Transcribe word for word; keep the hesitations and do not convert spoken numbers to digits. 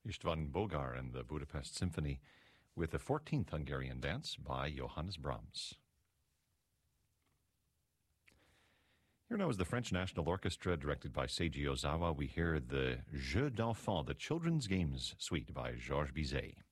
Istvan Bogar and the Budapest Symphony with the fourteenth Hungarian dance by Johannes Brahms. Here now is the French National Orchestra, directed by Seiji Ozawa. We hear the Jeux d'Enfants, the Children's Games Suite by Georges Bizet.